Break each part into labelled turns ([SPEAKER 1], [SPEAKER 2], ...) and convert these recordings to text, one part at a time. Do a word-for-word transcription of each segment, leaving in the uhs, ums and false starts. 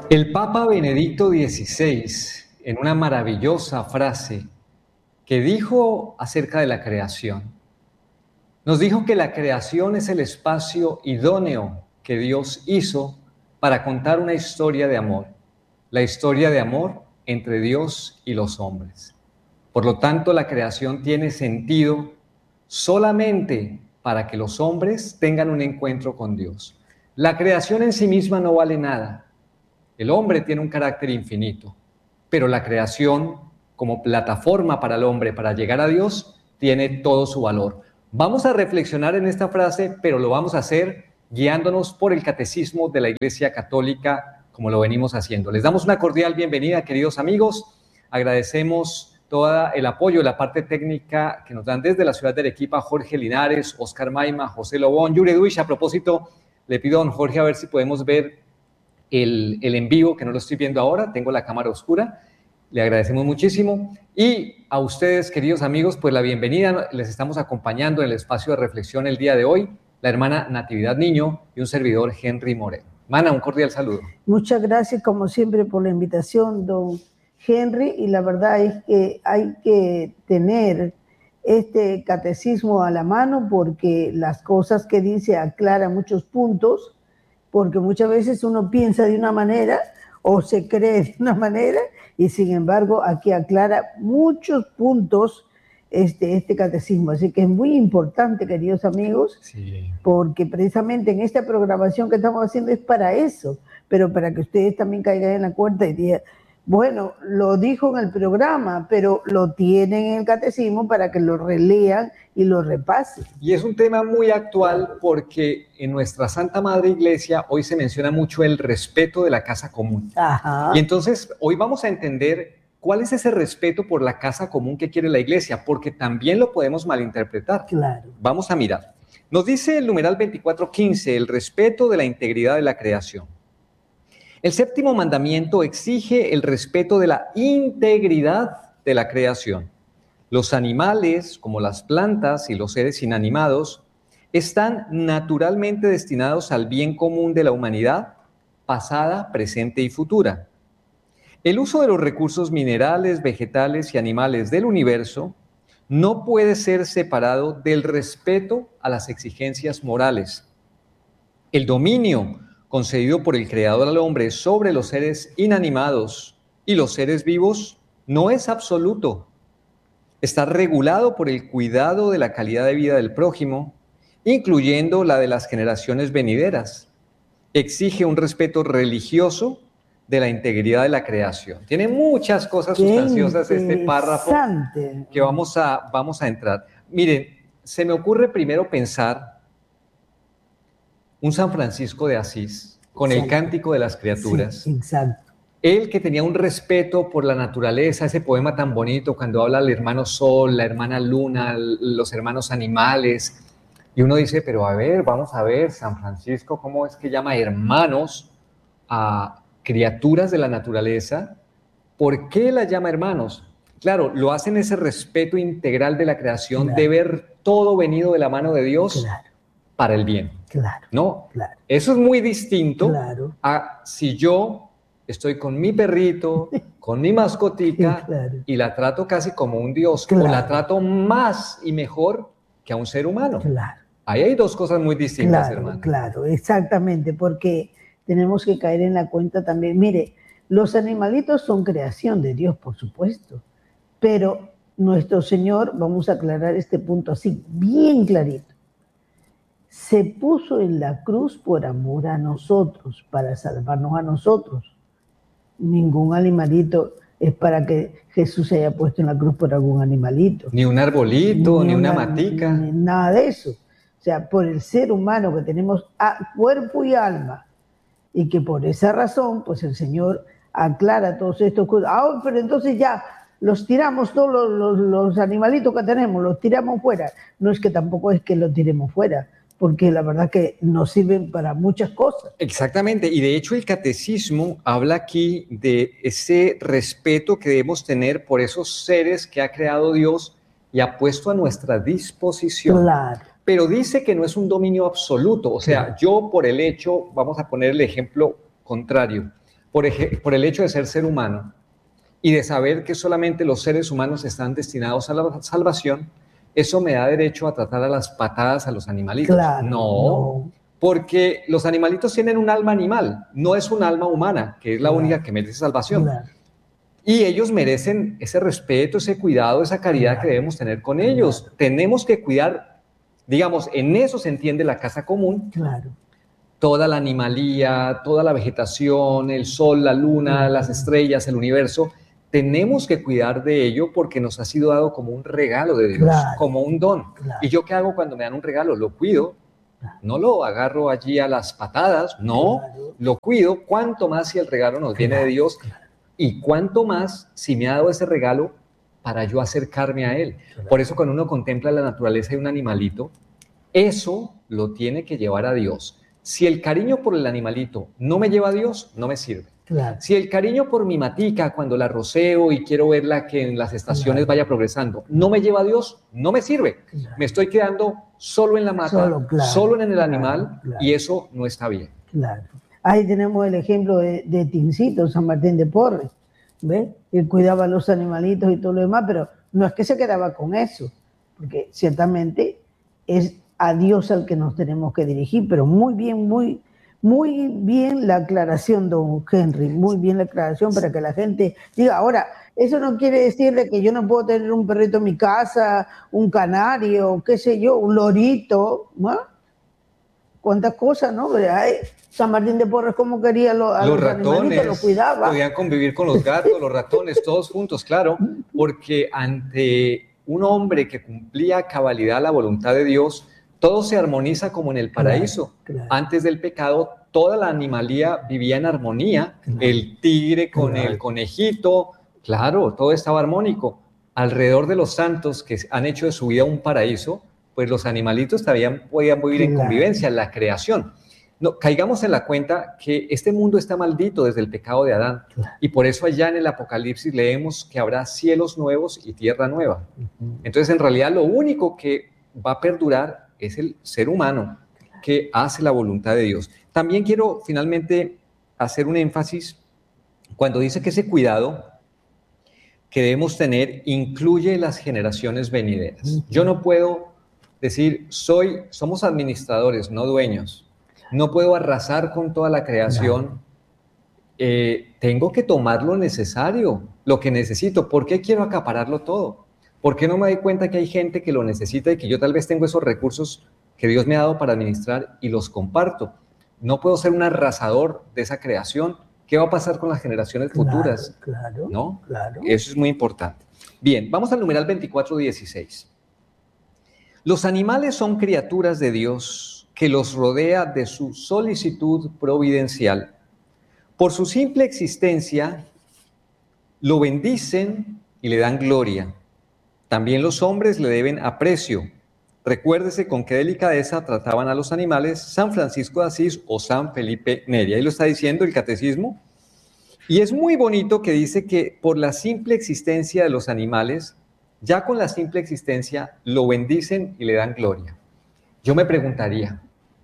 [SPEAKER 1] El Papa Benedicto dieciséis, en una maravillosa frase que dijo acerca de la creación, nos dijo que la creación es el espacio idóneo que Dios hizo para contar una historia de amor, la historia de amor entre Dios y los hombres. Por lo tanto, la creación tiene sentido solamente para que los hombres tengan un encuentro con Dios. La creación en sí misma no vale nada. El hombre tiene un carácter infinito, pero la creación como plataforma para el hombre para llegar a Dios tiene todo su valor. Vamos a reflexionar en esta frase, pero lo vamos a hacer guiándonos por el catecismo de la Iglesia Católica, como lo venimos haciendo. Les damos una cordial bienvenida, queridos amigos. Agradecemos todo el apoyo de la parte técnica que nos dan desde la ciudad de Arequipa, Jorge Linares, Oscar Maima, José Lobón, Yuri Duich. A propósito, le pido a don Jorge a ver si podemos ver el, el en vivo, que no lo estoy viendo ahora, tengo la cámara oscura. Le agradecemos muchísimo. Y a ustedes, queridos amigos, pues la bienvenida. Les estamos acompañando en el espacio de reflexión el día de hoy, la hermana Natividad Niño y un servidor, Henry Moreno. Mana, un cordial saludo.
[SPEAKER 2] Muchas gracias, como siempre, por la invitación, don Henry. Y la verdad es que hay que tener este catecismo a la mano porque las cosas que dice aclaran muchos puntos, porque muchas veces uno piensa de una manera o se cree de una manera, y sin embargo aquí aclara muchos puntos este, este catecismo. Así que es muy importante, queridos amigos, sí, porque precisamente en esta programación que estamos haciendo es para eso, pero para que ustedes también caigan en la cuenta y digan, bueno, lo dijo en el programa, pero lo tienen en el catecismo para que lo relean y lo repasen.
[SPEAKER 1] Y es un tema muy actual porque en nuestra Santa Madre Iglesia hoy se menciona mucho el respeto de la casa común.
[SPEAKER 2] Ajá.
[SPEAKER 1] Y entonces hoy vamos a entender cuál es ese respeto por la casa común que quiere la Iglesia, porque también lo podemos malinterpretar.
[SPEAKER 2] Claro.
[SPEAKER 1] Vamos a mirar. Nos dice el numeral veinticuatro quince, el respeto de la integridad de la creación. El séptimo mandamiento exige el respeto de la integridad de la creación. Los animales, como las plantas y los seres inanimados, están naturalmente destinados al bien común de la humanidad, pasada, presente y futura. El uso de los recursos minerales, vegetales y animales del universo no puede ser separado del respeto a las exigencias morales. El dominio concedido por el Creador al hombre sobre los seres inanimados y los seres vivos no es absoluto. Está regulado por el cuidado de la calidad de vida del prójimo, incluyendo la de las generaciones venideras. Exige un respeto religioso de la integridad de la creación. Tiene muchas cosas sustanciosas este párrafo que vamos a, vamos a entrar. Miren, se me ocurre primero pensar un San Francisco de Asís, con exacto, el cántico de las criaturas.
[SPEAKER 2] Sí, exacto.
[SPEAKER 1] Él que tenía un respeto por la naturaleza, ese poema tan bonito cuando habla del hermano sol, la hermana luna, los hermanos animales. Y uno dice, pero a ver, vamos a ver, San Francisco, ¿cómo es que llama hermanos a criaturas de la naturaleza? ¿Por qué las llama hermanos? Claro, lo hacen ese respeto integral de la creación, claro, de ver todo venido de la mano de Dios, claro, para el bien.
[SPEAKER 2] Claro,
[SPEAKER 1] ¿no?
[SPEAKER 2] Claro.
[SPEAKER 1] Eso es muy distinto,
[SPEAKER 2] claro,
[SPEAKER 1] a si yo estoy con mi perrito, con mi mascotica, claro, y la trato casi como un dios, claro, o la trato más y mejor que a un ser humano.
[SPEAKER 2] Claro.
[SPEAKER 1] Ahí hay dos cosas muy distintas,
[SPEAKER 2] claro,
[SPEAKER 1] hermano.
[SPEAKER 2] Claro, exactamente, porque tenemos que caer en la cuenta también. Mire, los animalitos son creación de Dios, por supuesto, pero nuestro Señor, vamos a aclarar este punto así, bien clarito, se puso en la cruz por amor a nosotros, para salvarnos a nosotros. Ningún animalito es para que Jesús se haya puesto en la cruz por algún animalito.
[SPEAKER 1] Ni un arbolito, ni, ni una, una matica.
[SPEAKER 2] Ni nada de eso. O sea, por el ser humano que tenemos a, cuerpo y alma, y que por esa razón, pues el Señor aclara todos estos cosas. Ah, pero entonces ya los tiramos todos los, los, los animalitos que tenemos, los tiramos fuera. No es que tampoco es que los tiremos fuera, porque la verdad que nos sirven para muchas cosas.
[SPEAKER 1] Exactamente, y de hecho el catecismo habla aquí de ese respeto que debemos tener por esos seres que ha creado Dios y ha puesto a nuestra disposición.
[SPEAKER 2] Claro.
[SPEAKER 1] Pero dice que no es un dominio absoluto, o sea, claro, yo por el hecho, vamos a poner el ejemplo contrario, por, ej- por el hecho de ser ser humano y de saber que solamente los seres humanos están destinados a la salvación, ¿eso me da derecho a tratar a las patadas a los animalitos?
[SPEAKER 2] Claro,
[SPEAKER 1] No,
[SPEAKER 2] no.
[SPEAKER 1] porque los animalitos tienen un alma animal, no es un alma humana, que es la
[SPEAKER 2] Claro,
[SPEAKER 1] única que merece salvación.
[SPEAKER 2] claro,
[SPEAKER 1] Y ellos merecen ese respeto, ese cuidado, esa caridad
[SPEAKER 2] Claro.
[SPEAKER 1] que debemos tener con ellos.
[SPEAKER 2] Claro.
[SPEAKER 1] Tenemos que cuidar, digamos, en eso se entiende la casa común,
[SPEAKER 2] claro.
[SPEAKER 1] toda la animalía, toda la vegetación, el sol, la luna, las estrellas, el universo. Tenemos que cuidar de ello porque nos ha sido dado como un regalo de Dios,
[SPEAKER 2] Claro.
[SPEAKER 1] como un don.
[SPEAKER 2] Claro.
[SPEAKER 1] ¿Y yo qué hago cuando me dan un regalo? Lo cuido,
[SPEAKER 2] Claro.
[SPEAKER 1] no lo agarro allí a las patadas, no,
[SPEAKER 2] Claro.
[SPEAKER 1] lo cuido. ¿Cuánto más si el regalo nos viene de
[SPEAKER 2] Claro,
[SPEAKER 1] Dios?
[SPEAKER 2] claro.
[SPEAKER 1] Y cuánto más si me ha dado ese regalo para yo acercarme a él.
[SPEAKER 2] Claro.
[SPEAKER 1] Por eso cuando uno contempla la naturaleza de un animalito, eso lo tiene que llevar a Dios. Si el cariño por el animalito no me lleva a Dios, no me sirve.
[SPEAKER 2] Claro.
[SPEAKER 1] Si el cariño por mi matica, cuando la roceo y quiero verla que en las estaciones
[SPEAKER 2] Claro.
[SPEAKER 1] vaya progresando, no me lleva a Dios, no me sirve.
[SPEAKER 2] Claro.
[SPEAKER 1] Me estoy quedando solo en la mata,
[SPEAKER 2] Solo, claro,
[SPEAKER 1] solo en el
[SPEAKER 2] claro,
[SPEAKER 1] animal,
[SPEAKER 2] claro.
[SPEAKER 1] y eso no está bien.
[SPEAKER 2] Claro. Ahí tenemos el ejemplo de, de Tincito, San Martín de Porres. ¿Ves? Él cuidaba a los animalitos y todo lo demás, pero no es que se quedaba con eso, porque ciertamente es a Dios al que nos tenemos que dirigir, pero muy bien, muy, muy bien la aclaración, don Henry, muy bien la aclaración para que la gente diga. Ahora, eso no quiere decir de que yo no puedo tener un perrito en mi casa, un canario, qué sé yo, un lorito, ¿no? Cuántas cosas, ¿no? Ay, San Martín de Porres, ¿cómo quería lo, a
[SPEAKER 1] Los
[SPEAKER 2] los animalitos?
[SPEAKER 1] ratones
[SPEAKER 2] Los cuidaba.
[SPEAKER 1] podían convivir con los gatos, los ratones, todos juntos, claro, porque ante un hombre que cumplía a cabalidad la voluntad de Dios, todo se armoniza como en el paraíso.
[SPEAKER 2] Claro, claro.
[SPEAKER 1] Antes del pecado, toda la animalía vivía en armonía,
[SPEAKER 2] Claro.
[SPEAKER 1] el tigre con
[SPEAKER 2] Claro.
[SPEAKER 1] el conejito, claro, todo estaba armónico. Alrededor de los santos que han hecho de su vida un paraíso, pues los animalitos también podían vivir en
[SPEAKER 2] Claro.
[SPEAKER 1] convivencia, en la creación. No, caigamos en la cuenta que este mundo está maldito desde el pecado de Adán,
[SPEAKER 2] Claro.
[SPEAKER 1] y por eso allá en el Apocalipsis leemos que habrá cielos nuevos y tierra nueva.
[SPEAKER 2] Ujú.
[SPEAKER 1] Entonces, en realidad, lo único que va a perdurar es el ser humano que hace la voluntad de Dios. También quiero finalmente hacer un énfasis cuando dice que ese cuidado que debemos tener incluye las generaciones venideras. Yo no puedo decir, soy, somos administradores, no dueños. No puedo arrasar con toda la creación. Eh, tengo que tomar lo necesario, lo que necesito. ¿Por qué quiero acapararlo todo? ¿Por qué no me doy cuenta que hay gente que lo necesita y que yo tal vez tengo esos recursos que Dios me ha dado para administrar y los comparto? No puedo ser un arrasador de esa creación. ¿Qué va a pasar con las generaciones
[SPEAKER 2] Claro,
[SPEAKER 1] futuras?
[SPEAKER 2] claro,
[SPEAKER 1] ¿No?
[SPEAKER 2] claro.
[SPEAKER 1] Eso es muy importante. Bien, vamos al numeral veinticuatro dieciséis. Los animales son criaturas de Dios que los rodea de su solicitud providencial. Por su simple existencia, lo bendicen y le dan gloria. También los hombres le deben aprecio. Recuérdese con qué delicadeza trataban a los animales San Francisco de Asís o San Felipe Neri. Ahí lo está diciendo el catecismo. Y es muy bonito que dice que por la simple existencia de los animales, ya con la simple existencia, lo bendicen y le dan gloria. Yo me preguntaría,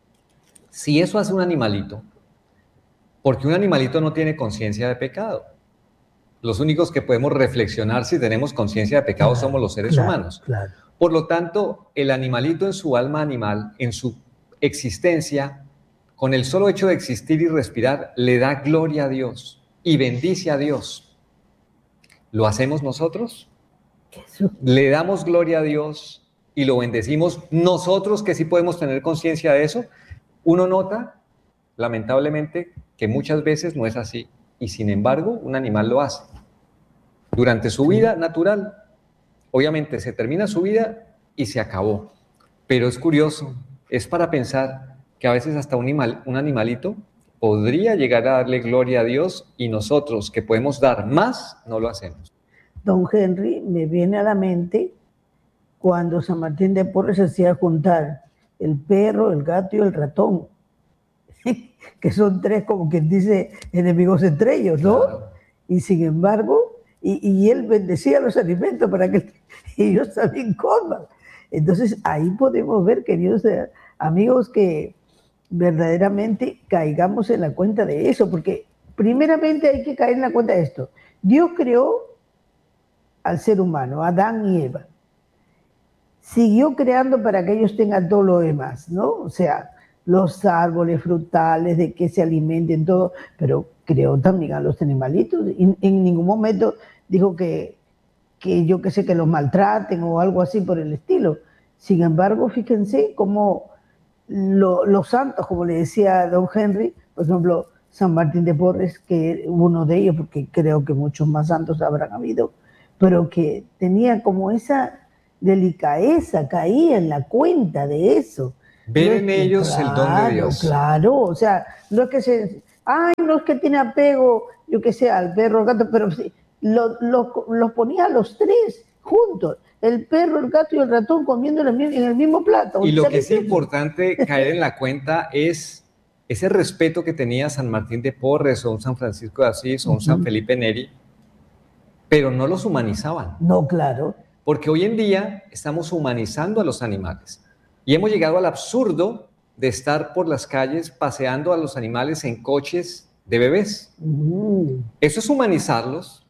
[SPEAKER 1] si eso hace un animalito, porque un animalito no tiene conciencia de pecado. Los únicos que podemos reflexionar si tenemos conciencia de pecado
[SPEAKER 2] Claro,
[SPEAKER 1] somos los seres
[SPEAKER 2] claro,
[SPEAKER 1] humanos.
[SPEAKER 2] claro.
[SPEAKER 1] Por lo tanto, el animalito en su alma animal, en su existencia, con el solo hecho de existir y respirar, le da gloria a Dios y bendice a Dios. ¿Lo hacemos nosotros?
[SPEAKER 2] Eso.
[SPEAKER 1] ¿Le damos gloria a Dios y lo bendecimos nosotros que sí podemos tener conciencia de eso? Uno nota, lamentablemente, que muchas veces no es así. Y sin embargo, un animal lo hace. Durante su vida natural, obviamente se termina su vida y se acabó. Pero es curioso, es para pensar que a veces hasta un, animal, un animalito podría llegar a darle gloria a Dios y nosotros que podemos dar más, no lo hacemos.
[SPEAKER 2] Don Henry, me viene a la mente cuando San Martín de Porres hacía juntar el perro, el gato y el ratón, que son tres, como quien dice, enemigos entre ellos, ¿no?
[SPEAKER 1] Claro.
[SPEAKER 2] Y sin embargo, y, y él bendecía los alimentos para que ellos también coman. Entonces ahí podemos ver, queridos amigos, que verdaderamente caigamos en la cuenta de eso, porque primeramente hay que caer en la cuenta de esto. Dios creó al ser humano, Adán y Eva. Siguió creando para que ellos tengan todo lo demás, ¿no? O sea, los árboles frutales, de que se alimenten, todo, pero creó también a los animalitos. Y en ningún momento dijo que, que yo qué sé, que los maltraten o algo así por el estilo. Sin embargo, fíjense cómo lo, los santos, como le decía don Henry, por ejemplo, San Martín de Porres, que uno de ellos, porque creo que muchos más santos habrán habido, pero que tenía como esa delicadeza, caía en la cuenta de eso.
[SPEAKER 1] Ver en
[SPEAKER 2] no que,
[SPEAKER 1] ellos
[SPEAKER 2] claro,
[SPEAKER 1] el don de Dios.
[SPEAKER 2] Claro, o sea, no es que se, ay, no es que tiene apego, yo que sé, al perro, al gato, pero sí, los lo, lo ponía a los tres juntos, el perro, el gato y el ratón comiendo en el, en el mismo plato.
[SPEAKER 1] Y lo que es importante caer en la cuenta es ese respeto que tenía San Martín de Porres o un San Francisco de Asís o un uh-huh. San Felipe Neri, pero no los humanizaban.
[SPEAKER 2] No, claro.
[SPEAKER 1] Porque hoy en día estamos humanizando a los animales y hemos llegado al absurdo de estar por las calles paseando a los animales en coches de bebés. Uh-huh. ¿Eso es humanizarlos?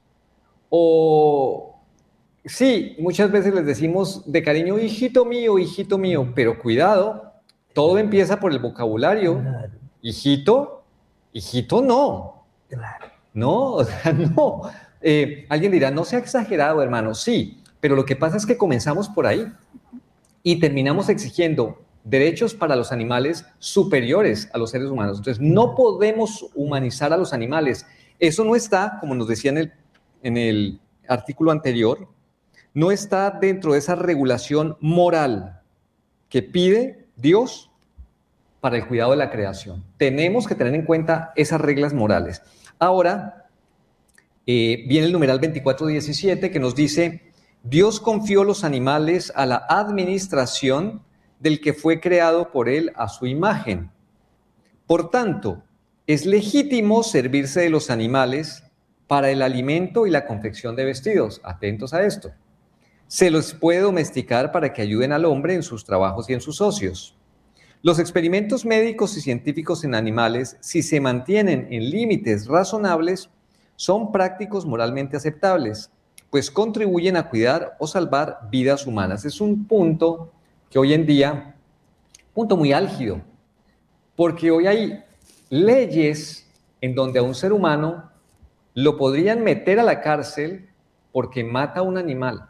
[SPEAKER 1] O sí, muchas veces les decimos de cariño, hijito mío, hijito mío, pero cuidado, todo empieza por el vocabulario. Claro. Hijito, hijito no.
[SPEAKER 2] Claro.
[SPEAKER 1] No, o sea, no. Eh, alguien dirá, no sea exagerado, hermano. Sí, pero lo que pasa es que comenzamos por ahí y terminamos exigiendo derechos para los animales superiores a los seres humanos. Entonces, no podemos humanizar a los animales. Eso no está, como nos decía en el, en el artículo anterior, no está dentro de esa regulación moral que pide Dios para el cuidado de la creación. Tenemos que tener en cuenta esas reglas morales. Ahora, eh, viene el numeral veinticuatro diecisiete que nos dice, Dios confió los animales a la administración del que fue creado por él a su imagen. Por tanto, es legítimo servirse de los animales para el alimento y la confección de vestidos. Atentos a esto. Se los puede domesticar para que ayuden al hombre en sus trabajos y en sus ocios. Los experimentos médicos y científicos en animales, si se mantienen en límites razonables, son prácticos moralmente aceptables, pues contribuyen a cuidar o salvar vidas humanas. Es un punto que hoy en día, punto muy álgido, porque hoy hay leyes en donde a un ser humano lo podrían meter a la cárcel porque mata a un animal.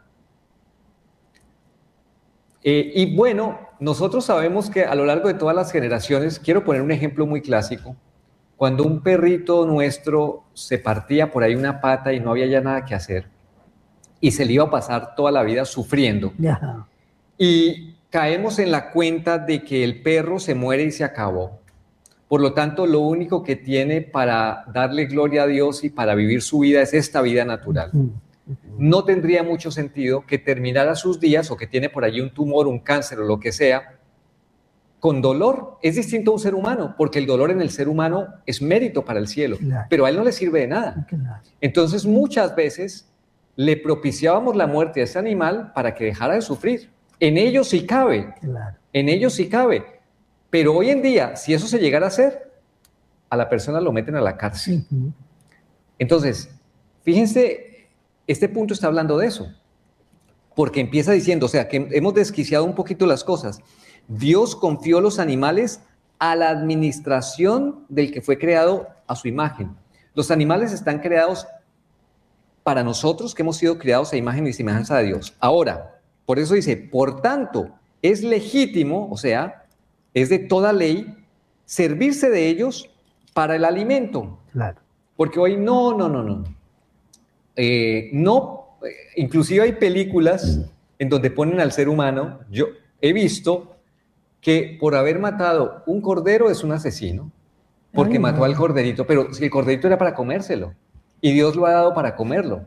[SPEAKER 1] Eh, y bueno, nosotros sabemos que a lo largo de todas las generaciones, quiero poner un ejemplo muy clásico, cuando un perrito nuestro se partía por ahí una pata y no había ya nada que hacer, y se le iba a pasar toda la vida sufriendo,
[SPEAKER 2] yeah.
[SPEAKER 1] y caemos en la cuenta de que el perro se muere y se acabó. Por lo tanto, lo único que tiene para darle gloria a Dios y para vivir su vida es esta vida natural. Uh-huh. No tendría mucho sentido que terminara sus días o que tiene por allí un tumor, un cáncer o lo que sea, con dolor. Es distinto a un ser humano, porque el dolor en el ser humano es mérito para el cielo, claro. Pero a él no le sirve de nada. Claro. Entonces, muchas veces le propiciábamos la muerte a ese animal para que dejara de sufrir. En ello sí cabe, claro. En ello sí cabe. Pero hoy en día, si eso se llegara a hacer, a la persona lo meten a la cárcel. Uh-huh. Entonces, fíjense, este punto está hablando de eso, porque empieza diciendo, o sea, que hemos desquiciado un poquito las cosas. Dios confió los animales a la administración del que fue creado a su imagen. Los animales están creados para nosotros, que hemos sido creados a imagen y semejanza de Dios. Ahora, por eso dice, por tanto, es legítimo, o sea, es de toda ley, servirse de ellos para el alimento.
[SPEAKER 2] Claro.
[SPEAKER 1] Porque hoy no, no, no, no. Eh, no, eh, inclusive hay películas mm. en donde ponen al ser humano, yo he visto que por haber matado un cordero es un asesino, porque Ay, mató no. al corderito, pero si el corderito era para comérselo, y Dios lo ha dado para comerlo.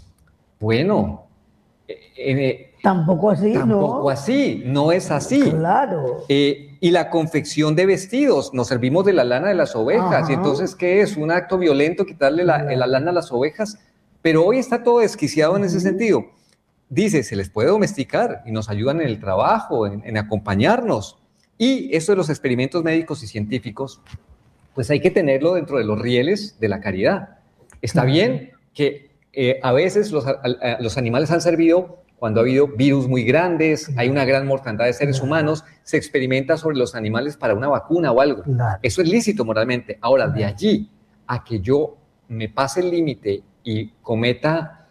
[SPEAKER 1] Bueno, eh, eh,
[SPEAKER 2] tampoco así,
[SPEAKER 1] tampoco
[SPEAKER 2] ¿no?
[SPEAKER 1] así, no es así.
[SPEAKER 2] Claro.
[SPEAKER 1] Eh, y la confección de vestidos, nos servimos de la lana de las ovejas, Ajá. y entonces, ¿qué es? ¿Un acto violento quitarle la, claro. la lana a las ovejas? Pero hoy está todo desquiciado en ese uh-huh. sentido. Dice, se les puede domesticar y nos ayudan en el trabajo, en, en acompañarnos. Y eso de los experimentos médicos y científicos, pues hay que tenerlo dentro de los rieles de la caridad. Está bien que eh, a veces los, a, a, los animales han servido cuando ha habido virus muy grandes, hay una gran mortandad de seres humanos, se experimenta sobre los animales para una vacuna o algo. Eso es lícito moralmente. Ahora, de allí a que yo me pase el límite y cometa,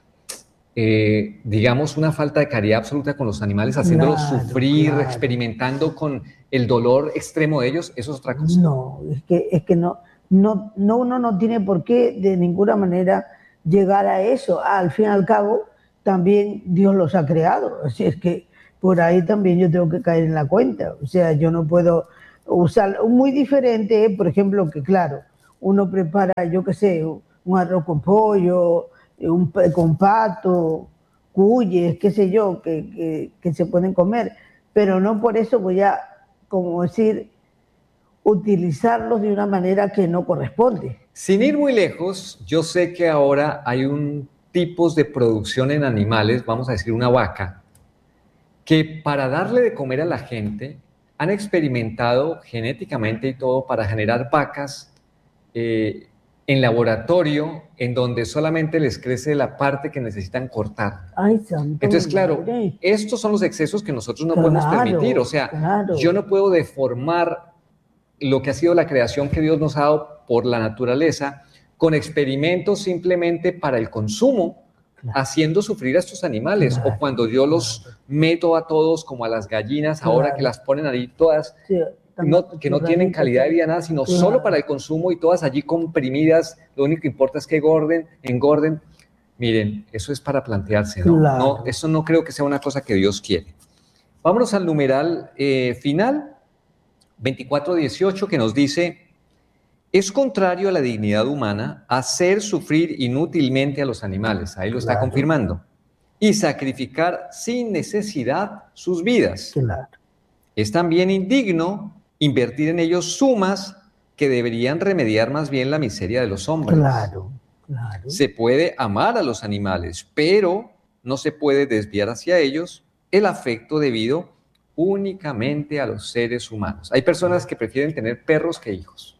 [SPEAKER 1] eh, digamos, una falta de caridad absoluta con los animales, haciéndolos claro, sufrir, claro. experimentando con el dolor extremo de ellos, eso es otra cosa.
[SPEAKER 2] No, es que, es que no, no, no, uno no tiene por qué de ninguna manera llegar a eso. Al fin y al cabo, también Dios los ha creado, así es que por ahí también yo tengo que caer en la cuenta. O sea, yo no puedo usar, muy diferente, por ejemplo, que claro, uno prepara, yo qué sé, un arroz con pollo, un, con pato, cuyes, qué sé yo, que, que, que se pueden comer, pero no por eso voy a, como decir, utilizarlos de una manera que no corresponde.
[SPEAKER 1] Sin ir muy lejos, yo sé que ahora hay un tipos de producción en animales, vamos a decir una vaca, que para darle de comer a la gente han experimentado genéticamente y todo para generar vacas eh, en laboratorio, en donde solamente les crece la parte que necesitan cortar.
[SPEAKER 2] Ay, santo.
[SPEAKER 1] Entonces, claro,
[SPEAKER 2] madre.
[SPEAKER 1] estos son los excesos que nosotros no
[SPEAKER 2] Claro,
[SPEAKER 1] podemos permitir. O sea,
[SPEAKER 2] claro.
[SPEAKER 1] yo no puedo deformar lo que ha sido la creación que Dios nos ha dado por la naturaleza con experimentos simplemente para el consumo, claro. haciendo sufrir a estos animales. Claro, o cuando yo claro. los meto a todos como a las gallinas, claro. ahora que las ponen ahí todas... Sí. No, que no tienen calidad de vida nada, sino claro. solo para el consumo y todas allí comprimidas, lo único que importa es que engorden, engorden. Miren, eso es para plantearse, ¿no? Claro. no eso no creo que sea una cosa que Dios quiere. Vámonos al numeral eh, final, veinticuatro dieciocho, que nos dice, es contrario a la dignidad humana hacer sufrir inútilmente a los animales, ahí lo está claro. confirmando, y sacrificar sin necesidad sus vidas.
[SPEAKER 2] Claro.
[SPEAKER 1] Es también indigno invertir en ellos sumas que deberían remediar más bien la miseria de los hombres.
[SPEAKER 2] Claro, claro.
[SPEAKER 1] Se puede amar a los animales, pero no se puede desviar hacia ellos el afecto debido únicamente a los seres humanos. Hay personas que prefieren tener perros que hijos.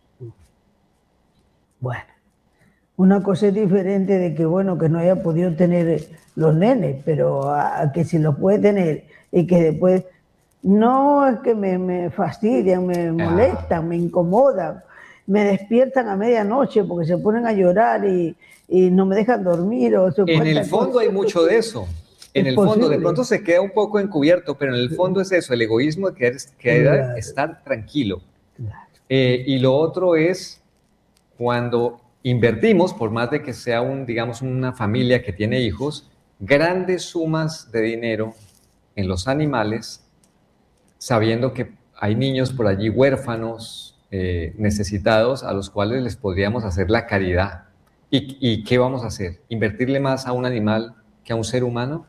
[SPEAKER 2] Bueno, una cosa es diferente de que, bueno, que no haya podido tener los nenes, pero a, a que si los puede tener y que después... No, es que me, me fastidian, me molestan, ah. me incomodan, me despiertan a medianoche porque se ponen a llorar y, y no me dejan dormir. O se
[SPEAKER 1] en el fondo cosas. Hay mucho de eso. En el posible. Fondo, de pronto se queda un poco encubierto, pero en el fondo es eso, el egoísmo de querer, querer claro. estar tranquilo. Claro. Eh, y lo otro es cuando invertimos, por más de que sea un, digamos, una familia que tiene hijos, grandes sumas de dinero en los animales, sabiendo que hay niños por allí huérfanos, eh, necesitados, a los cuales les podríamos hacer la caridad. ¿Y, ¿Y qué vamos a hacer? ¿Invertirle más a un animal que a un ser humano?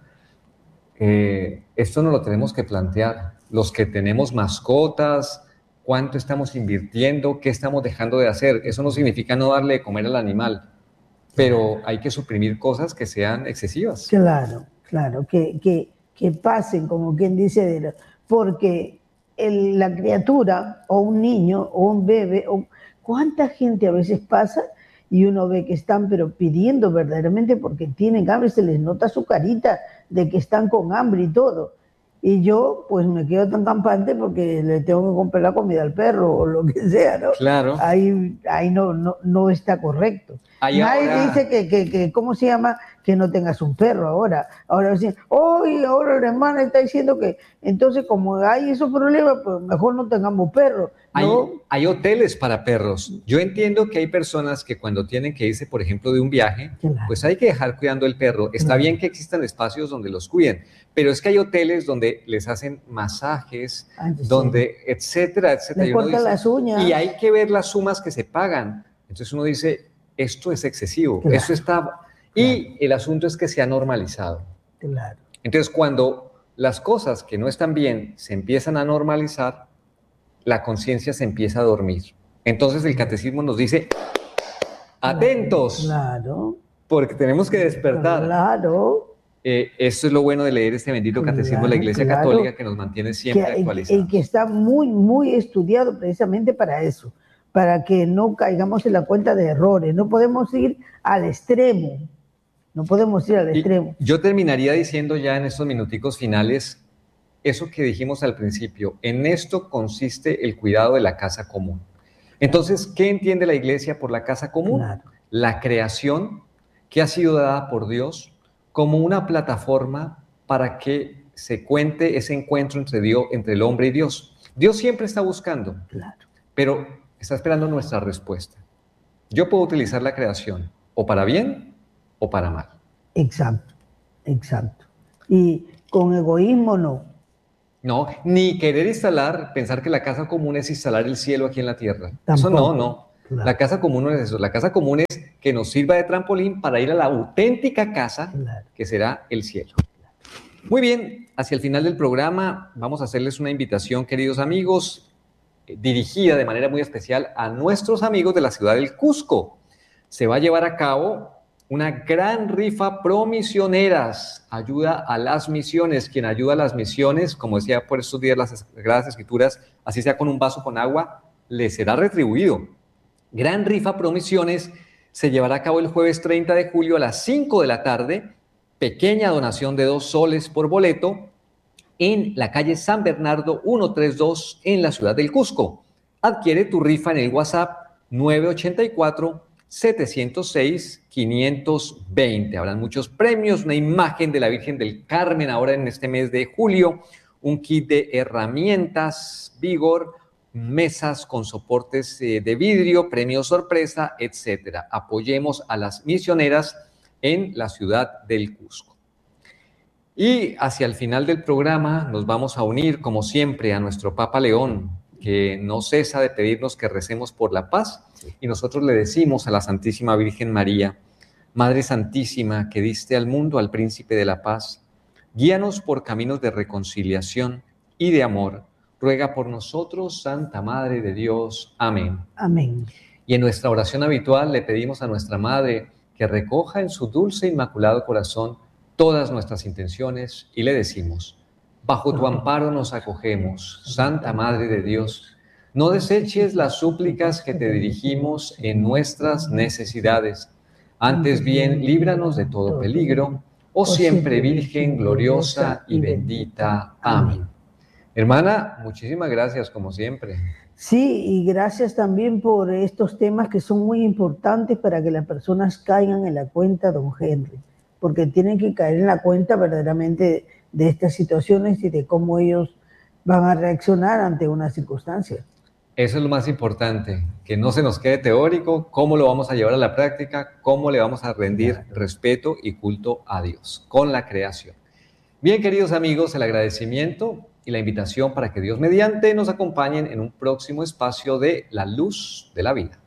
[SPEAKER 1] Eh, esto no lo tenemos que plantear. Los que tenemos mascotas, ¿cuánto estamos invirtiendo? ¿Qué estamos dejando de hacer? Eso no significa no darle de comer al animal, pero hay que suprimir cosas que sean excesivas.
[SPEAKER 2] Claro, claro, que, que, que pasen, como quien dice, de la... porque el, la criatura o un niño o un bebé, o, ¿cuánta gente a veces pasa y uno ve que están pero pidiendo verdaderamente porque tienen hambre, se les nota su carita de que están con hambre y todo? Y yo pues me quedo tan campante porque le tengo que comprar la comida al perro o lo que sea, ¿no?
[SPEAKER 1] Claro.
[SPEAKER 2] Ahí, ahí no, no, no está correcto. Ahí Nadie ahora... dice que, que, que, ¿cómo se llama? Que no tengas un perro ahora. Ahora dicen, hoy ahora la hermana está diciendo que, entonces como hay esos problemas, pues mejor no tengamos perros. ¿No?
[SPEAKER 1] Hay, hay hoteles para perros. Yo entiendo que hay personas que cuando tienen que irse, por ejemplo, de un viaje, claro. pues hay que dejar cuidando el perro. Está claro. bien que existan espacios donde los cuiden, pero es que hay hoteles donde les hacen masajes, Ay, donde, sí. etcétera, etcétera.
[SPEAKER 2] Le cortan las uñas.
[SPEAKER 1] Y hay que ver las sumas que se pagan. Entonces uno dice, esto es excesivo, claro. esto está... Claro. Y el asunto es que se ha normalizado.
[SPEAKER 2] Claro.
[SPEAKER 1] Entonces, cuando las cosas que no están bien se empiezan a normalizar, la conciencia se empieza a dormir. Entonces el catecismo nos dice, atentos,
[SPEAKER 2] claro.
[SPEAKER 1] porque tenemos que despertar.
[SPEAKER 2] Claro.
[SPEAKER 1] Eh, esto es lo bueno de leer este bendito catecismo claro, de la Iglesia
[SPEAKER 2] claro.
[SPEAKER 1] Católica, que nos mantiene siempre
[SPEAKER 2] que,
[SPEAKER 1] actualizados.
[SPEAKER 2] Y que está muy, muy estudiado precisamente para eso, para que no caigamos en la cuenta de errores. No podemos ir al extremo, no podemos ir al
[SPEAKER 1] Y
[SPEAKER 2] extremo.
[SPEAKER 1] yo terminaría diciendo ya en estos minuticos finales eso que dijimos al principio. En esto consiste el cuidado de la casa común. Entonces, ¿qué entiende la Iglesia por la casa común?
[SPEAKER 2] Claro.
[SPEAKER 1] La creación que ha sido dada por Dios como una plataforma para que se cuente ese encuentro entre Dios, entre el hombre y Dios. Dios siempre está buscando,
[SPEAKER 2] Claro.
[SPEAKER 1] pero está esperando nuestra respuesta. Yo puedo utilizar la creación o para bien o para mal.
[SPEAKER 2] Exacto, exacto. Y con egoísmo no.
[SPEAKER 1] No, ni querer instalar, pensar que la casa común es instalar el cielo aquí en la tierra.
[SPEAKER 2] Tampoco.
[SPEAKER 1] Eso no, no.
[SPEAKER 2] Claro.
[SPEAKER 1] La casa común no es eso. La casa común es que nos sirva de trampolín para ir a la auténtica casa,
[SPEAKER 2] Claro.
[SPEAKER 1] que será el cielo. Muy bien, hacia el final del programa vamos a hacerles una invitación, queridos amigos, eh, dirigida de manera muy especial a nuestros amigos de la ciudad del Cusco. Se va a llevar a cabo una gran rifa pro misioneras, ayuda a las misiones. Quien ayuda a las misiones, como decía por estos días las Sagradas Escrituras, así sea con un vaso con agua, le será retribuido. Gran rifa pro misiones se llevará a cabo el jueves treinta de julio a las cinco de la tarde, pequeña donación de dos soles por boleto, en la calle San Bernardo ciento treinta y dos en la ciudad del Cusco. Adquiere tu rifa en el WhatsApp nueve ocho cuatro, siete cero seis, cinco dos cero. Habrán muchos premios, una imagen de la Virgen del Carmen ahora en este mes de julio, un kit de herramientas, vigor, mesas con soportes eh, de vidrio, premio sorpresa, etcétera. Apoyemos a las misioneras en la ciudad del Cusco. Y hacia el final del programa nos vamos a unir, como siempre, a nuestro Papa León, que no cesa de pedirnos que recemos por la paz, y nosotros le decimos a la Santísima Virgen María: Madre Santísima, que diste al mundo al Príncipe de la Paz, guíanos por caminos de reconciliación y de amor. Ruega por nosotros, Santa Madre de Dios. Amén.
[SPEAKER 2] Amén.
[SPEAKER 1] Y en nuestra oración habitual le pedimos a nuestra Madre que recoja en su dulce e inmaculado corazón todas nuestras intenciones y le decimos: bajo tu amparo nos acogemos, Santa Madre de Dios. No deseches las súplicas que te dirigimos en nuestras necesidades. Antes bien, líbranos de todo peligro, oh siempre Virgen gloriosa y bendita. Amén. Hermana, muchísimas gracias como siempre.
[SPEAKER 2] Sí, y gracias también por estos temas que son muy importantes para que las personas caigan en la cuenta, don Henry, porque tienen que caer en la cuenta verdaderamente de estas situaciones y de cómo ellos van a reaccionar ante una circunstancia.
[SPEAKER 1] Eso es lo más importante, que no se nos quede teórico, cómo lo vamos a llevar a la práctica, cómo le vamos a rendir claro. respeto y culto a Dios con la creación. Bien, queridos amigos, el agradecimiento y la invitación para que Dios mediante nos acompañen en un próximo espacio de La Luz de la Vida.